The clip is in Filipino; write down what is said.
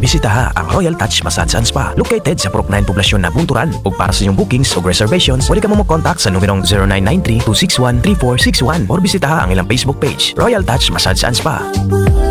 bisitaha ang Royal Touch Massage and Spa located sa Purok 9 Poblasyon na Bunturan. Ug para sa inyong bookings o reservations, pwede ka mo mag-contact sa numerong 0993-261-3461 or bisitaha ang ilang Facebook page, Royal Touch Massage and Spa.